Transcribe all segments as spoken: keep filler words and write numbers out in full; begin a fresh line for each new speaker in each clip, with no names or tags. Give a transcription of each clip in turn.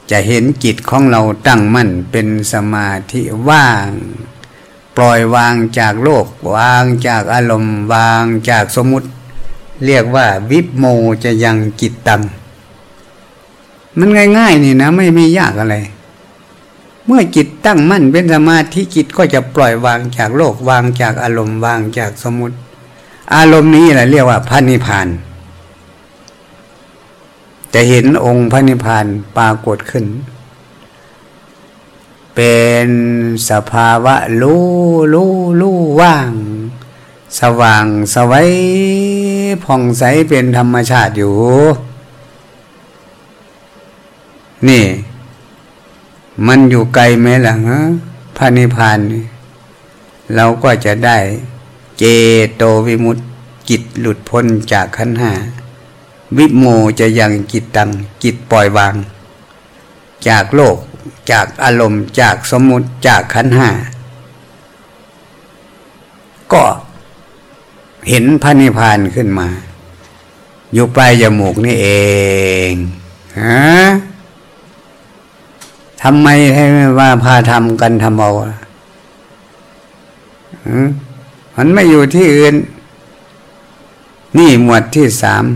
จะเห็นจิตของเราตั้งมั่นเป็นสมาธิว่างปล่อยวางจากโลกวางจากอารมณ์วางจากสมมุติเรียกว่าวิปโมจะยังจิตตังมันง่ายๆนี่นะไม่มียากอะไรเมื่อจิตตั้งมั่นเป็นสมาธิจิตก็จะปล่อยวางจากโลกวางจากอารมณ์วางจากสมมุติอารมณ์นี้แหละเรียกว่าพระนิพพานจะเห็นองค์พระนิพพานปรากฏขึ้นเป็นสภาวะรู้รู้รู้ว่างสว่างสวัยผ่องใสเป็นธรรมชาติอยู่นี่มันอยู่ไกลไหมล่ะฮะพระนิพพานนี่เราก็จะได้เจโตวิมุตติจิตหลุดพ้นจากขันธ์ห้าวิโมจะยังจิตตังจิตปล่อยวางจากโลกจากอารมณ์จากสมมุติจากขันธ์ห้าก็เห็นพระนิพพานขึ้นมาอยู่ปลายจมูกนี่เองฮะทำไมให้ว่าพาทำกันทำเอามันไม่อยู่ที่อื่นนี่หมวดที่สาม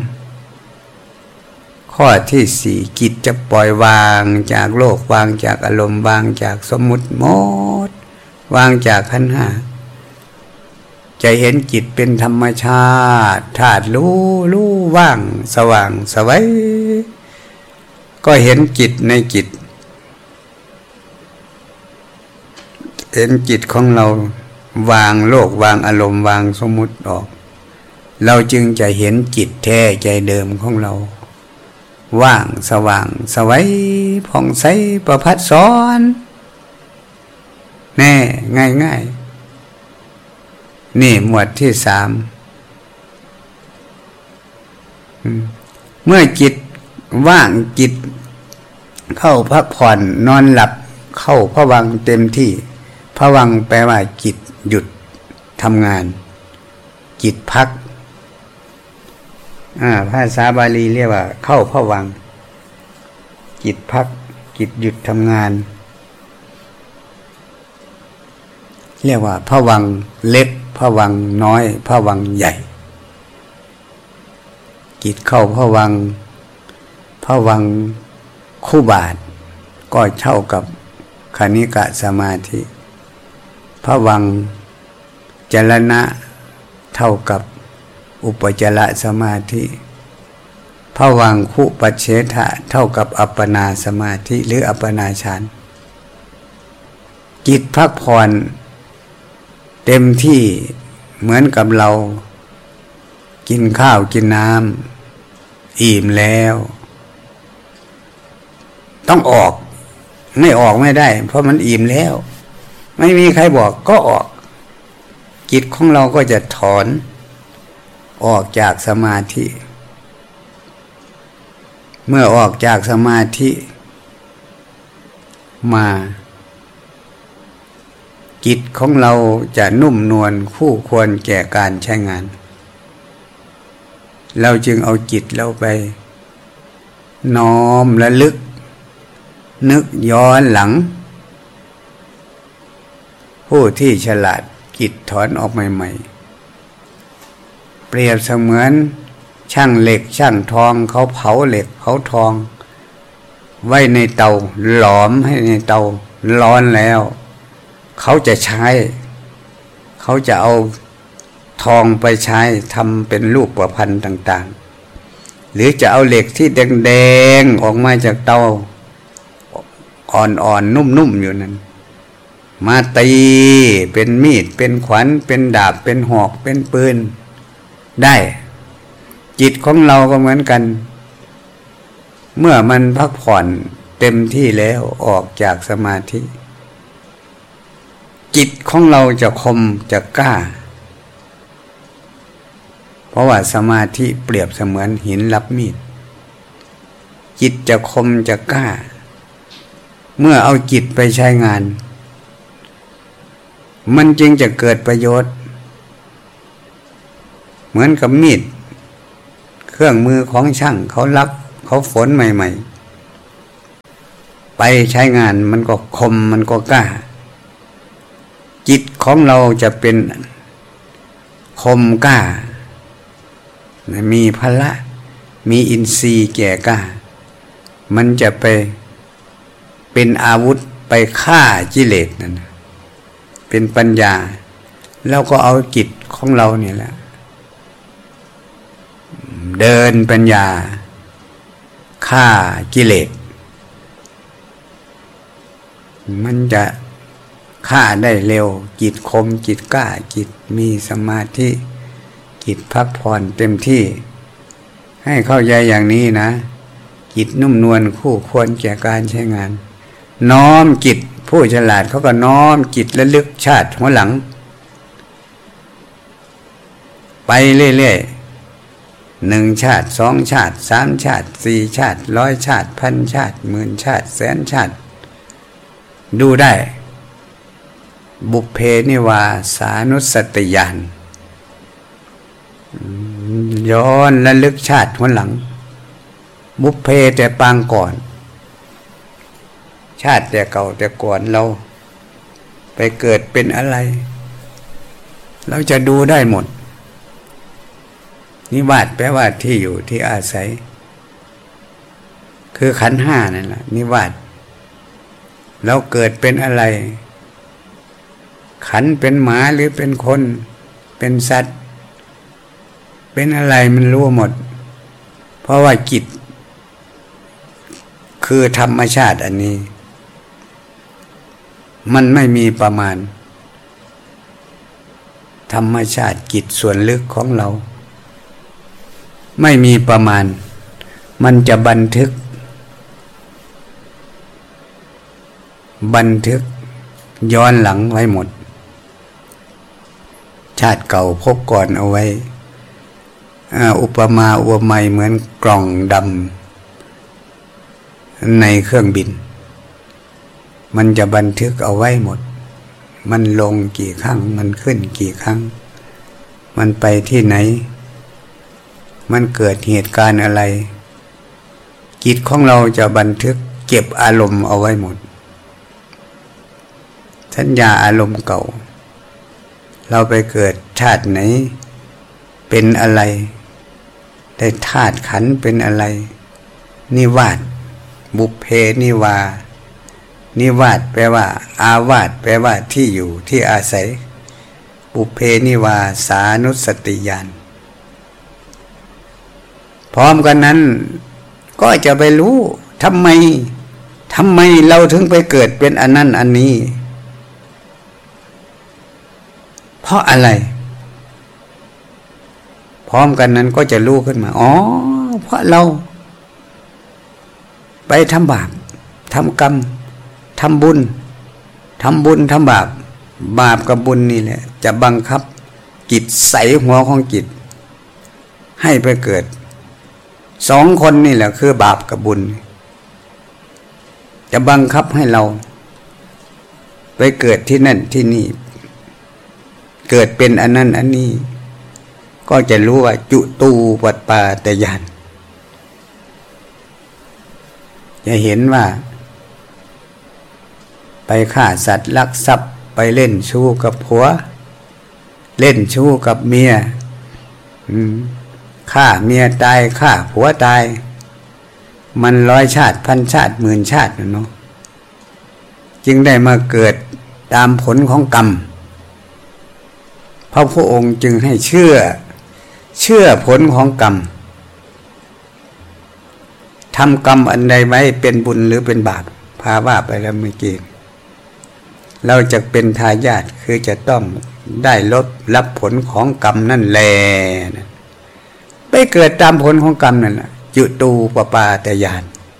ข้อที่สี่จิตจะปล่อยวางจากโลกวางจากอารมณ์วางจากสมมุติหมดวางจากขันธ์ห้าจะเห็นจิตเป็นธรรมชาติธาตุรู้รู้ว่างสว่างสวัยก็เห็นจิตในจิตเห็นจิตของเราวางโลกวางอารมณ์วางสมมุติออกเราจึงจะเห็นจิตแท้ใจเดิมของเราว่างสว่างสวัยผ่องใสประภัสสอนแน่ง่ายง่ายนี่หมวดที่สามเมื่อจิตว่างจิตเข้าพักผ่อนนอนหลับเข้าภวังค์เต็มที่ภวังค์แปลว่าจิตหยุดทำงานจิตพักภาษาบาลีเรียกว่าเข้าภวังค์จิตพักจิตหยุดทำงานเรียกว่าภวังค์เล็กภวังค์น้อยภวังค์ใหญ่จิตเข้าภวังค์ภวังค์คู่บาทก็เท่ากับคณิกะสมาธิภวังค์จรณะเท่ากับอุปจารสมาธิภวังคุปัจเฉทะเท่ากับอัปปนาสมาธิหรืออัปปนาฌานจิตพักผ่อนเต็มที่เหมือนกับเรากินข้าวกินน้ำอิ่มแล้วต้องออกไม่ออกไม่ได้เพราะมันอิ่มแล้วไม่มีใครบอกก็ออกจิตของเราก็จะถอนออกจากสมาธิเมื่อออกจากสมาธิมาจิตของเราจะนุ่มนวลคู่ควรแก่การใช้งานเราจึงเอาจิตเราไปน้อมระลึกนึกย้อนหลังผู้ที่ฉลาดจิตถอนออกใหม่ๆเปรียบเสมือนช่างเหล็กช่างทองเขาเผาเหล็กเผาทองไว้ในเตาหลอมให้ในเตาร้อนแล้วเขาจะใช้เขาจะเอาทองไปใช้ทำเป็นรูปประพันธ์ต่างๆหรือจะเอาเหล็กที่แดงๆออกมาจากเตาอ่อนๆนุ่มๆอยู่นั้นมาตีเป็นมีดเป็นขวานเป็นดาบเป็นหอกเป็นปืนได้จิตของเราก็เหมือนกันเมื่อมันพักผ่อนเต็มที่แล้วออกจากสมาธิจิตของเราจะคมจะกล้าเพราะว่าสมาธิเปรียบเสมือนหินรับมีดจิตจะคมจะกล้าเมื่อเอาจิตไปใช้งานมันจึงจะเกิดประโยชน์เหมือนกับมีดเครื่องมือของช่างเขาลักเขาฝนใหม่ไปใช้งานมันก็คมมันก็กล้าจิตของเราจะเป็นคมกล้ามีพละมีอินทรีย์แก่กล้ามันจะไปเป็นอาวุธไปฆ่ากิเลสนั่นเป็นปัญญาแล้วก็เอาจิตของเราเนี่ยแหละเดินปัญญาฆ่ากิเลสมันจะฆ่าได้เร็วจิตคมจิตกล้าจิตมีสมาธิจิตพักผ่อนเต็มที่ให้เข้าใจอย่างนี้นะจิตนุ่มนวลคู่ควรแก่การใช้งานน้อมจิตผู้ฉลาดเขาก็น้อมจิตระลึกชาติหัวหลังไปเรื่อยๆหนึ่งชาติสองชาติสามชาติสี่ชาติร้อยชาติพันชาติหมื่นชาติแสนชาติดูได้บุพเพนิวาสานุสติญาณย้อนระลึกชาติหัวหลังบุพเพแต่ปางก่อนชาติแต่เก่าแต่ก่อนเราไปเกิดเป็นอะไรเราจะดูได้หมดนิวาสแปลว่าที่อยู่ที่อาศัยคือขันธ์ห้านั่นแหละนิวาสเราเกิดเป็นอะไรขันธ์เป็นหมาหรือเป็นคนเป็นสัตว์เป็นอะไรมันรู้หมดเพราะว่าจิตคือธรรมชาติอันนี้มันไม่มีประมาณธรรมชาติจิตส่วนลึกของเราไม่มีประมาณมันจะบันทึกบันทึกย้อนหลังไว้หมดชาติเก่าพบก่อนเอาไว้อุปมาอุปไมยเหมือนกล่องดำในเครื่องบินมันจะบันทึกเอาไว้หมดมันลงกี่ครั้งมันขึ้นกี่ครั้งมันไปที่ไหนมันเกิดเหตุการณ์อะไรจิตของเราจะบันทึกเก็บอารมณ์เอาไว้หมดสัญญาอารมณ์เก่าเราไปเกิดชาติไหนเป็นอะไรได้ธาตุขันธ์เป็นอะไรนิวาสบุพเพนิวานิวาสแปลว่าอาวาสแปลว่าที่อยู่ที่อาศัยบุพเพนิวาสานุสติญาณพร้อมกันนั้นก็จะไปรู้ทำไมทำไมเราถึงไปเกิดเป็นอันนั้นอันนี้เพราะอะไรพร้อมกันนั้นก็จะรู้ขึ้นมาอ๋อเพราะเราไปทำบาปทำกรรมทำบุญทำบุญทำบาปบาปกับบุญนี่แหละจะบังคับจิตใส่หัวของจิตให้ไปเกิดสองคนนี่แหละคือบาปกับบุญจะบังคับให้เราไปเกิดที่นั่นที่นี่เกิดเป็นอันนั้นอันนี้ก็จะรู้ว่าจุตูปัฏฐาตญาณจะเห็นว่าไปฆ่าสัตว์ลักทรัพย์ไปเล่นชู้กับผัวเล่นชู้กับเมียฆ่าเมียตายฆ่าผัวตายมันร้อยชาติพันชาติหมื่นชาติเนาะจึงได้มาเกิดตามผลของกรรมพระพุทธองค์จึงให้เชื่อเชื่อผลของกรรมทำกรรมอันใดไว้เป็นบุญหรือเป็นบาปพาว่าไปแล้วเมื่อกี้เราจะเป็นทายาทคือจะต้องได้ลดรับผลของกรรมนั่นแหละไปเกิดตามผลของกรรมนั่นแหละจุตูปปาตญาณ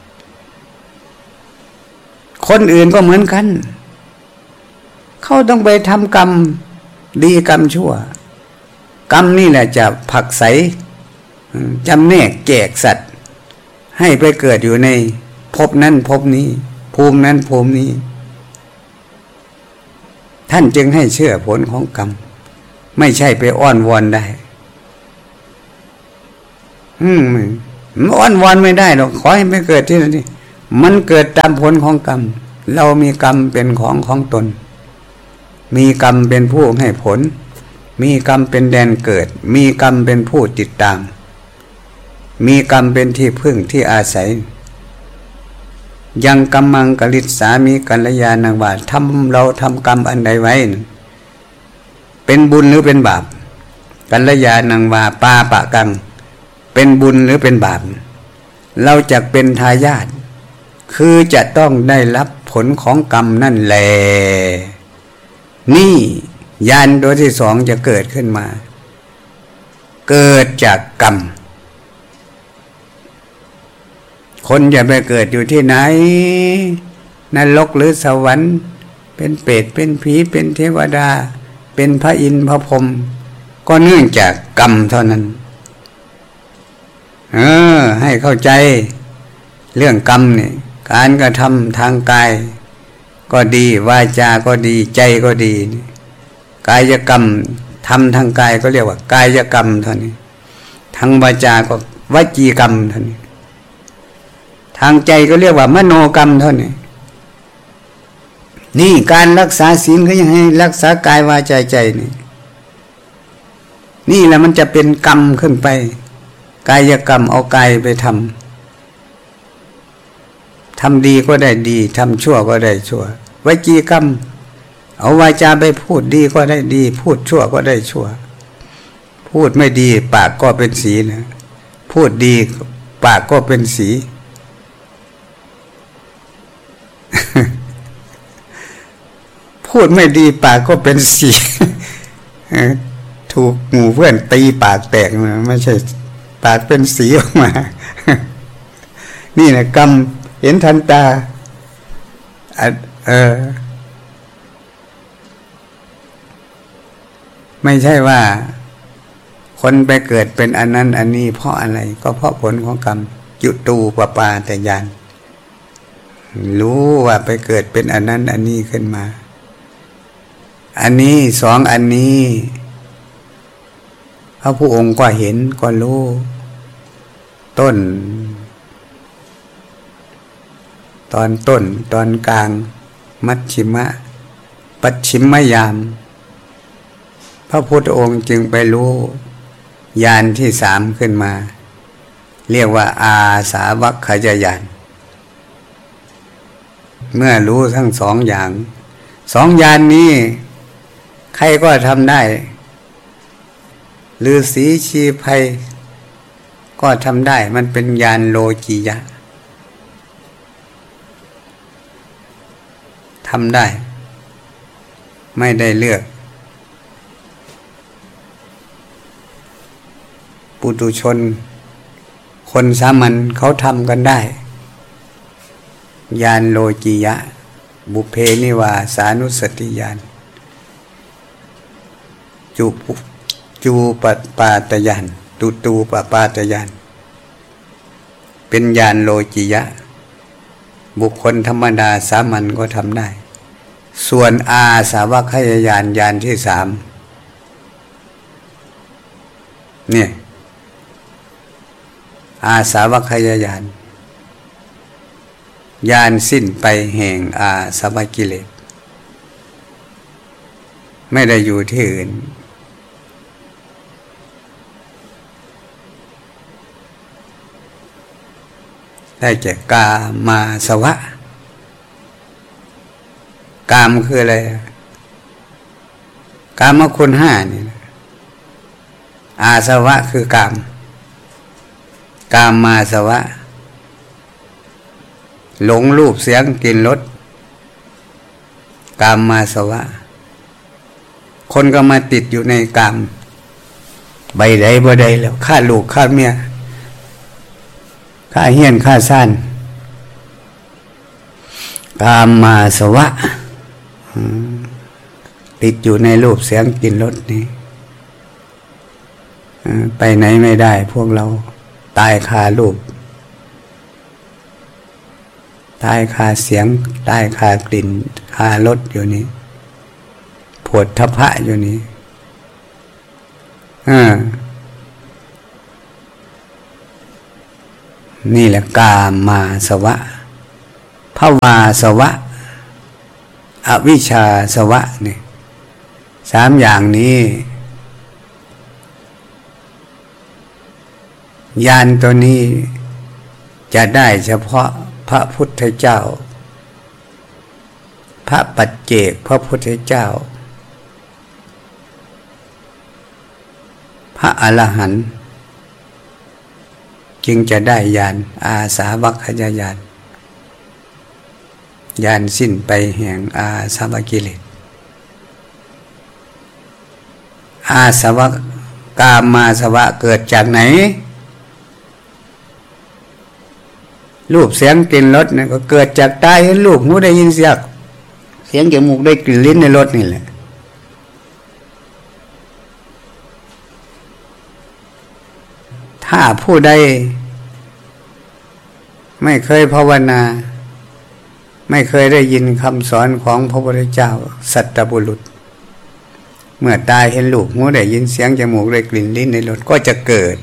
คนอื่นก็เหมือนกันเขาต้องไปทำกรรมดีกรรมชั่วกรรมนี่แหละจะผลักไสจำแนกแจกสัตว์ให้ไปเกิดอยู่ในภพนั้นภพนี้ภูมินั้นภูมินี้ท่านจึงให้เชื่อผลของกรรมไม่ใช่ไปอ้อนวอนได้อืมอ้อนวอนไม่ได้หรอกขอให้ไปเกิดที่นั่นนี่มันเกิดตามผลของกรรมเรามีกรรมเป็นของของตนมีกรรมเป็นผู้ให้ผลมีกรรมเป็นแดนเกิดมีกรรมเป็นผู้ติดตามมีกรรมเป็นที่พึ่งที่อาศัยยังกัมมังกลิษสามีกัลยาณวาทำเราทำกรรมอันใดไว้เป็นบุญหรือเป็นบาปกัลยาณังวาปาปะกังเป็นบุญหรือเป็นบาปเราจะเป็นทายาทคือจะต้องได้รับผลของกรรมนั่นแหละนี่ญาณตัวที่สองจะเกิดขึ้นมาเกิดจากกรรมคนจะไปเกิดอยู่ที่ไหนนรกหรือสวรรค์เป็นเปรตเป็นผีเป็นเทวดาเป็นพระอินทร์พระพรหมก็เนื่องจากกรรมเท่านั้นเออให้เข้าใจเรื่องกรรมเนี่ยการกระทำทางกายก็ดีวาจาก็ดีใจก็ดีกายกรรมทำทางกายก็เรียกว่ากายกรรมเท่านี้ทางวาจาก็วจีกรรมเท่านี้ทางใจก็เรียกว่ามโนกรรมเท่านี้นี่การรักษาศีลก็ยังให้รักษากายวาจาใจนี่นี่แหละมันจะเป็นกรรมขึ้นไปกายกรรมเอากายไปทำทำดีก็ได้ดีทำชั่วก็ได้ชั่ววจีกรรมเอาวาจาไปพูดดีก็ได้ดีพูดชั่วก็ได้ชั่วพูดไม่ดีปากก็เป็นสีนะพูดดีปากก็เป็นสีพูดไม่ดีปากก็เป็นสีถูกหมู่เพื่อนตีปากแตกมาไม่ใช่ปากเป็นสีออกมานี่นะกรรมเห็นทันตาเออไม่ใช่ว่าคนไปเกิดเป็นอันนั้นอันนี้เพราะอะไรก็เพราะผลของกรรมจุตูปปาแต่ญาณรู้ว่าไปเกิดเป็นอันนั้นอันนี้ขึ้นมาอันนี้สองอันนี้พระพุทธองค์ก็เห็นก็รู้ต้นตอนต้นตอนกลางมัชชิมะปัจฉิมยามพระพุทธองค์จึงไปรู้ญาณที่สามขึ้นมาเรียกว่าอาสาวัคคยญาณเมื่อรู้ทั้งสองอย่างสองญาณนี้ใครก็ทำได้ฤาษีชีไพรก็ทำได้มันเป็นญาณโลกียะทำได้ไม่ได้เลือกปุถุชนคนสามัญเขาทำกันได้ญาณโลกียะบุพเพนิวาสานุสติญาณจูจูปปาตญาณตุตูปปาตญาณเป็นญาณโลกียะบุคคลธรรมดาสามัญก็ทำได้ส่วนอาสาวัคคยญาณญาณที่สามเนี่ยอาสาวัคคยญาณญาณสิ้นไปแห่งอาสวะกิเลสไม่ได้อยู่ที่อื่นได้แก่กามาสวะกามคืออะไรกามคุณห้านี่อาสวะคือกามกามมาสวะหลงรูปเสียงกลิ่นรสกามมาสวะคนก็มาติดอยู่ในกามใบใดบ่ใดแล้วฆ่าลูกฆ่าเมียฆ่าเฮี้ยนฆ่าซ่านกามมาสวะติดอยู่ในรูปเสียงกลิ่นรสนี้ไปไหนไม่ได้พวกเราตายคารูปตายคาเสียงตายคากลิ่นคารสอยู่นี้โผฏฐัพพะอยู่นี้อ่านี่แหละกามมาสวะภวาสวะอวิชชาสวะเนี่ยสามอย่างนี้ญาณตัวนี้จะได้เฉพาะพระพุทธเจ้าพระปัจเจกพระพุทธเจ้าพระอรหันต์จึงจะได้ญาณอาสาวัคคยญาณญาณสิ้นไปแห่งอาสวะกิเลสอาสวะกามาสวะเกิดจากไหนรูปเสียงกลิ่นรสเนี่ยก็เกิดจากตาเห็นรูปหูได้ยินเสียงเสียงจมูกได้กลิ่นลิ้นในรสนี่แหละถ้าผู้ใดไม่เคยภาวนาไม่เคยได้ยินคำสอนของพระพุทธเจ้าสัตตบุรุษเมื่อตายเห็นรูปหูได้ยินเสียงจมูกได้กลิ่นลิ้นในรสก็จะเกิด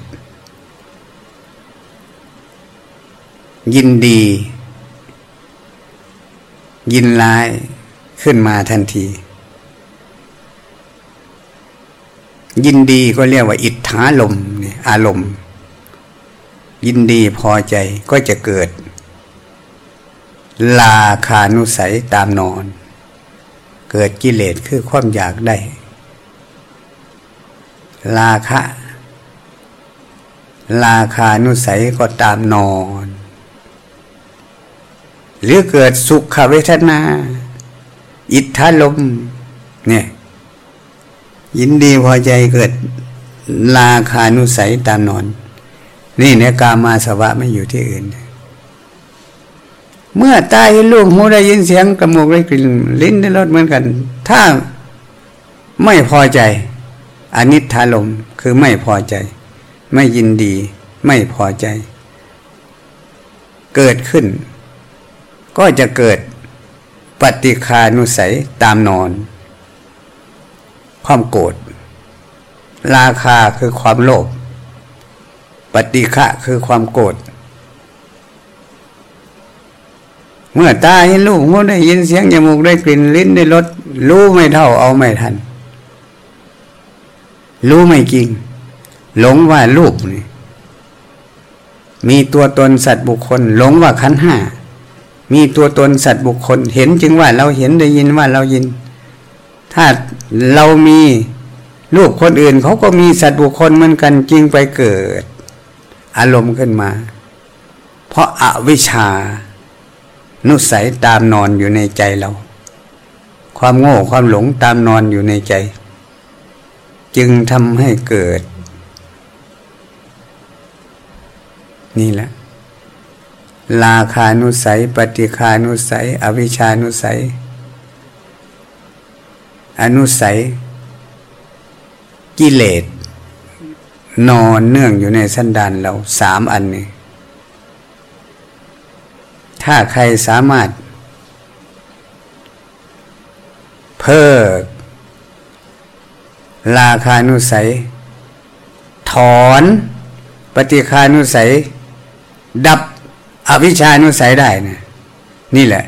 ยินดียินร้ายขึ้นมาทันทียินดีก็เรียกว่าอิทธาลมเนี่ยอารมณ์ยินดีพอใจก็จะเกิดราคานุสัยตามนอนเกิดกิเลสคือความอยากได้ราคะราคานุสัยก็ตามนอนหรือเกิดสุขเวทนาอิทธาลมเนี่ยยินดีพอใจเกิดราคานุสัยตามนอนนี่เนี่ยกามาสวะไม่อยู่ที่อื่นเมื่อตาเห็นรูปหูได้ยินเสียงจมูกได้กลิ่นลิ้นได้รสเหมือนกันถ้าไม่พอใจอนิจฐาลมคือไม่พอใจไม่ยินดีไม่พอใจเกิดขึ้นก็จะเกิดปฏิฆานุสัยตามนอนความโกรธราคาคือความโลภปฏิฆะคือความโกรธเมื่อตาเห็นรูปหูได้ยินเสียงจมูกได้กลิ่นลิ้นได้รสรู้ไม่เท่าเอาไม่ทันรู้ไม่จริงหลงว่ารูปนี่มีตัวตนสัตว์บุคคลหลงว่าขันธ์ห้ามีตัวตนสัตว์บุคคลเห็นจึงว่าเราเห็นได้ยินว่าเรายินถ้าเรามีรูปคนอื่นเขาก็มีสัตว์บุคคลเหมือนกันจึงไปเกิดอารมณ์ขึ้นมาเพราะอวิชชานุสัยตามนอนอยู่ในใจเราความโง่ความหลงตามนอนอยู่ในใจจึงทำให้เกิดนี่แหละราคานุสัยปฏิฆานุสัยอวิชชานุสัยอนุสัยกิเลสนอนเนื่องอยู่ในสันดานเราสามอันนี้ถ้าใครสามารถเพิกราคานุสัยถอนปฏิฆานุสัยดับอวิชชานุสัยได้นะนี่แหละ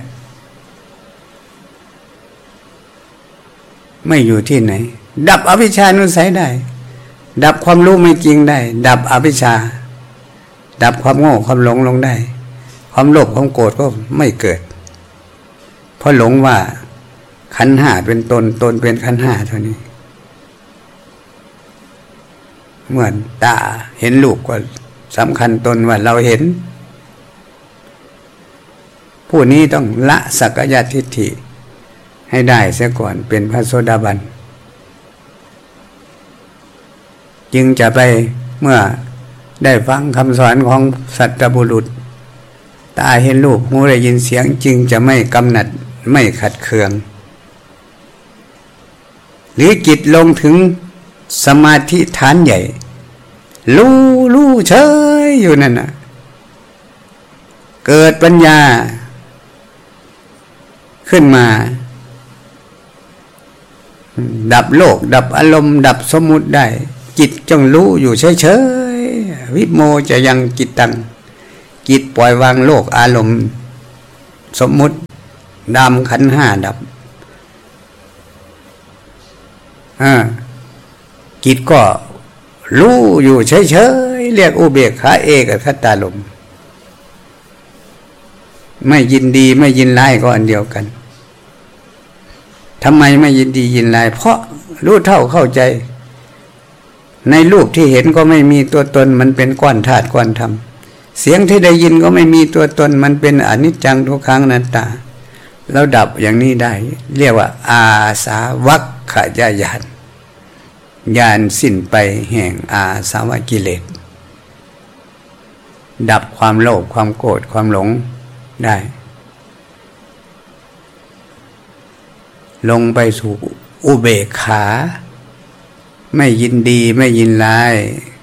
ไม่อยู่ที่ไหนดับอวิชชานุสัยได้ดับความรู้ไม่จริงได้ดับอวิชชาดับความโง่ความหลงลงได้ความโลภความโกรธก็ไม่เกิดเพราะหลงว่าขันธ์ห้าเป็นตนตนเป็นขันธ์ห้าเท่านี้เหมือนตาเห็นรูปก็สำคัญตนว่าเราเห็นผู้นี้ต้องละสักกายทิฏฐิให้ได้เสียก่อนเป็นพระโสดาบันจึงจะไปเมื่อได้ฟังคำสอนของสัตตบุรุษตาเห็นรูปหูได้ยินเสียงจึงจะไม่กำหนัดไม่ขัดเคืองหรือจิตลงถึงสมาธิฐานใหญ่รู้รู้เฉยอยู่นั่นน่ะเกิดปัญญาขึ้นมาดับโลกดับอารมณ์ดับสมมุติได้จิตจงรู้อยู่เฉยๆวิโมจะยังจิตตังจิตปล่อยวางโลกอารมณ์สมมุติดำขันธ์ห้าดับอ่าจิตก็รู้อยู่เฉยๆเรียกอุเบกขาเอกคตารมณ์ไม่ยินดีไม่ยินร้ายก็อันเดียวกันทำไมไม่ยินดียินร้ายเพราะรู้เท่าเข้าใจในรูปที่เห็นก็ไม่มีตัวตนมันเป็นก้อนธาตุก้อนธรรมเสียงที่ได้ยินก็ไม่มีตัวตนมันเป็นอนิจจังทุกขังอนัตตาเราดับอย่างนี้ได้เรียกว่าอาสาวัคขยญาณญาณสิ้นไปแห่งอาสาวกิเลสดับความโลภความโกรธความหลงได้ลงไปสู่อุเบกขาไม่ยินดีไม่ยินร้าย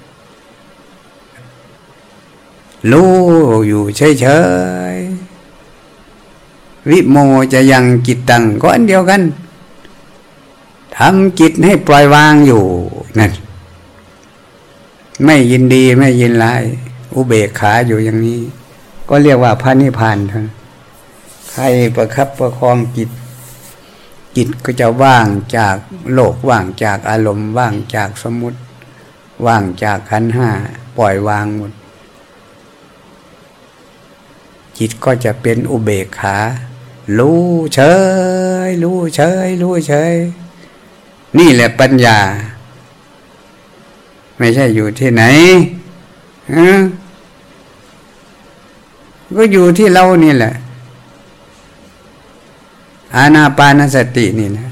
รู้อยู่เฉยๆวิโมจะยังจิตตังก็อันเดียวกันทำจิตให้ปล่อยวางอยู่นั่นไม่ยินดีไม่ยินร้ายอุเบกขาอยู่อย่างนี้ก็เรียกว่าพระนิพพานเท่านั้นใครประคับประคองจิตจิตก็จะว่างจากโลกว่างจากอารมณ์ว่างจากสมมุติว่างจากขันธ์ห้าปล่อยวางหมดจิตก็จะเป็นอุเบกขารู้เฉยรู้เฉยรู้เฉยนี่แหละปัญญาไม่ใช่อยู่ที่ไหนก็อยู่ที่เรานี่แหละอานาปานสตินี่นะ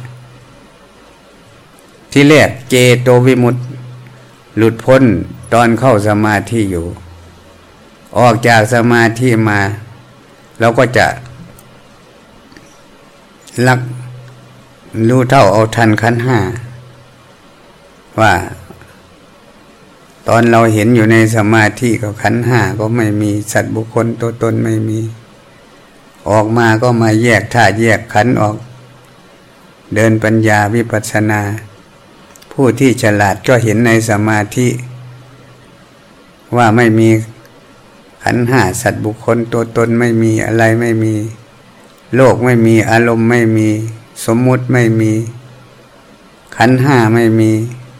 ที่แรกเจโตวิมุตติหลุดพ้นตอนเข้าสมาธิอยู่ออกจากสมาธิมาเราก็จะลักรู้เท่าเอาทันขันธ์ห้าว่าตอนเราเห็นอยู่ในสมาธิกับขันธ์ห้าก็ไม่มีสัตว์บุคคลตัวตนไม่มีออกมาก็มาแยกธาตุแยกขันธ์ออกเดินปัญญาวิปัสสนาผู้ที่ฉลาดก็เห็นในสมาธิว่าไม่มีขันธ์ห้าสัตว์บุคคลตัวตนไม่มีอะไรไม่มีโลกไม่มีอารมณ์ไม่มีสมมุติไม่มีขันธ์ห้าไม่มี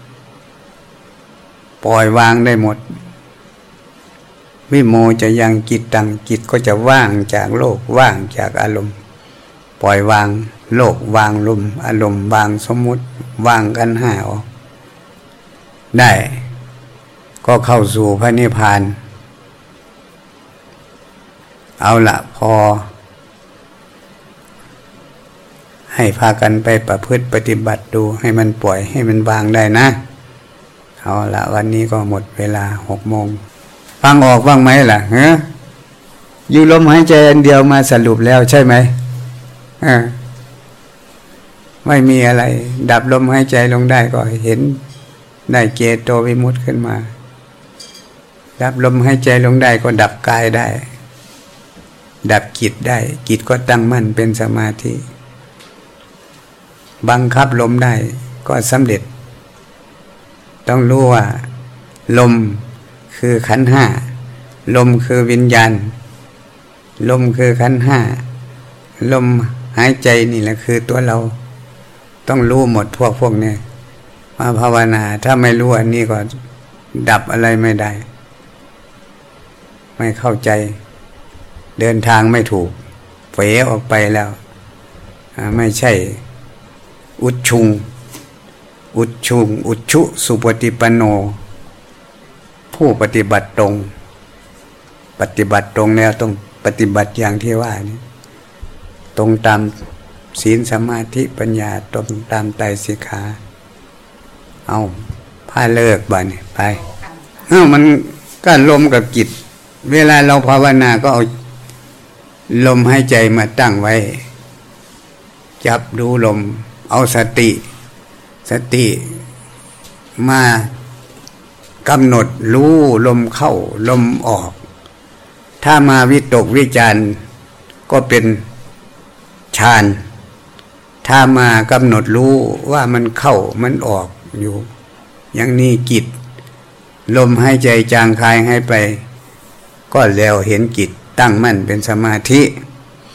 ปล่อยวางได้หมดวิโมจะยังจิตตังจิตก็จะว่างจากโลกว่างจากอารมณ์ปล่อยวางโลกวางลมอารมณ์วางสมมุติวางขันธ์ห้าออกได้ก็เข้าสู่พระนิพพานเอาละพอให้พากันไปประพฤติปฏิบัติดูให้มันปล่อยให้มันวางได้นะเอาละวันนี้ก็หมดเวลาหกโมงฟังออกบ้างไหมล่ะฮะอยู่ลมหายใจอันเดียวมาสรุปแล้วใช่ไหมอ่าไม่มีอะไรดับลมหายใจลงได้ก็เห็นได้เจโตวิมุตติขึ้นมาดับลมหายใจลงได้ก็ดับกายได้ดับจิตได้จิตก็ตั้งมั่นเป็นสมาธิบังคับลมได้ก็สำเร็จต้องรู้ว่าลมคือขันธ์ห้าลมคือวิญญาณลมคือขันธ์ห้าลมหายใจนี่แหละคือตัวเราต้องรู้หมดพวกพวกนี้มาภาวนาถ้าไม่รู้อันนี้ก็ดับอะไรไม่ได้ไม่เข้าใจเดินทางไม่ถูกเป๋ออกไปแล้วไม่ใช่อุจชุงอุจชุงอุจชุสุปฏิปันโนผู้ปฏิบัติตรงปฏิบัติตรงแล้วต้องปฏิบัติอย่างที่ว่านี่ตรงตามศีลสมาธิปัญญาตรงตามไตรสิกขาเอาพาเลิกบ่านี่ไปเอ้ามันก็ลมกับจิตเวลาเราภาวนาก็เอาลมหายใจมาตั้งไว้จับดูลมเอาสติสติมากำหนดรู้ลมเข้าลมออกถ้ามาวิตกวิจารก็เป็นฌานถ้ามากำหนดรู้ว่ามันเข้ามันออกอยู่อย่างนี้จิตลมหายใจจางคายให้ไปก็แล้วเห็นจิตตั้งมั่นเป็นสมาธิ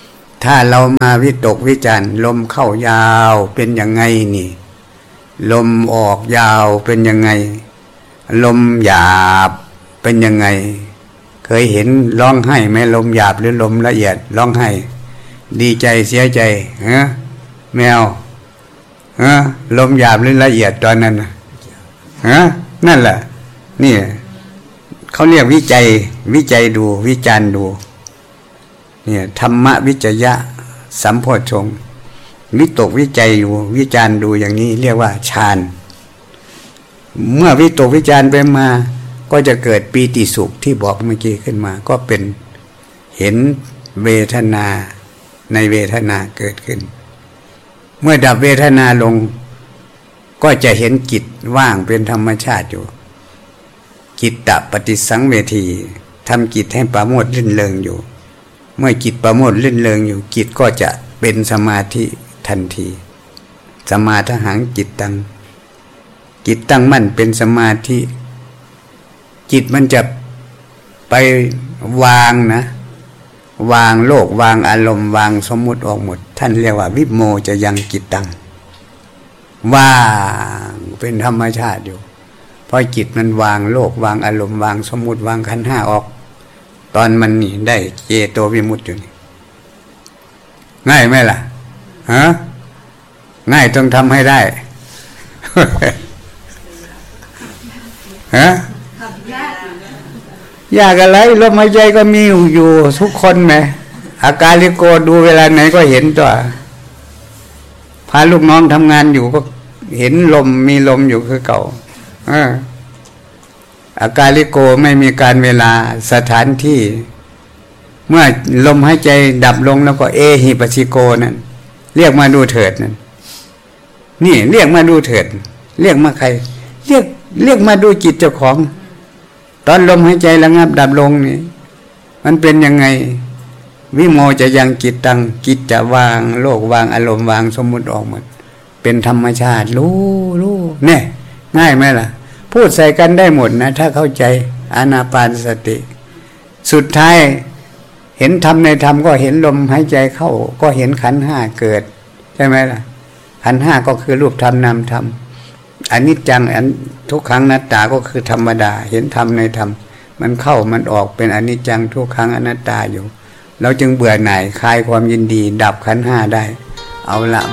ถ้าเรามาวิตกวิจารณ์ลมเข้ายาวเป็นยังไงนี่ลมออกยาวเป็นยังไงลมหยาบเป็นยังไงเคยเห็นร้องไห้ไหมลมหยาบหรือลมละเอียดร้องไห้ดีใจเสียใจฮะแมวฮะลมหยาบหรือละเอียดตอนนั้นฮะนั่นแหละนี่เขาเรียกวิจัยวิจัยดูวิจารณ์ดูเนี่ยธรรมวิจยะสัมโพชฌงค์วิตกวิจัยอยู่วิจารณ์ดูอย่างนี้เรียกว่าฌานเมื่อวิตกวิจารณ์ไปมาก็จะเกิดปีติสุขที่บอกเมื่อกี้ขึ้นมาก็เป็นเห็นเวทนาในเวทนาเกิดขึ้นเมื่อดับเวทนาลงก็จะเห็นจิตว่างเป็นธรรมชาติอยู่จิตตปฏิสังเวทีทำจิตให้ประโมทลื่นเริงอยู่เมื่อจิตประโมทลื่นเริงอยู่จิตก็จะเป็นสมาธิทันทีสมาทหังจิตตังจิตตั้งมั่นเป็นสมาธิจิตมันจะไปวางนะวางโลกวางอารมณ์วางสมมุติออกหมดท่านเรียกว่าวิโมจะยังจิตตังว่างเป็นธรรมชาติอยู่เพราะจิตมันวางโลกวางอารมณ์วางสมมุติวางขันธ์ห้าออกตอนมันนี่ได้เจโตวิมุตติอยู่นี่ง่ายไหมล่ะฮะง่ายต้องทำให้ได้ ฮะยากอะไรลมหายใจก็มีอยู่ทุกคนไหมอาการลิโกดูเวลาไหนก็เห็นตัวพาลูกน้องทำงานอยู่ก็เห็นลมมีลมอยู่คือเก่าอาการลิโกไม่มีการเวลาสถานที่เมื่อลมหายใจดับลงแล้วก็เอหิปัสสิโกนั่นเรียกมาดูเถิดนั่นนี่เรียกมาดูเถิดเรียกมาใครเรียกเรียกมาดูจิตเจ้าของตอนลมหายใจระงับดับลงนี่มันเป็นยังไงวิโมจะยังจิตตังจิตจะวางโลกวางอารมณ์วางสมมุติออกหมดเป็นธรรมชาติรู้รู้เนี่ยง่ายไหมล่ะพูดใส่กันได้หมดนะถ้าเข้าใจอานาปานสติสุดท้ายเห็นธรรมในธรรมก็เห็นลมหายใจเข้าก็เห็นขันธ์ห้าเกิดใช่ไหมล่ะขันธ์ห้าก็คือรูปธรรมนามธรรมอนิจจังอันทุกขังอนัตตาก็คือธรรมดาเห็นธรรมในธรรมมันเข้ามันออกเป็นอนิจจังทุกขังอนัตตาอยู่เราจึงเบื่อหน่ายคลายความยินดีดับขันธ์ห้าได้เอาละ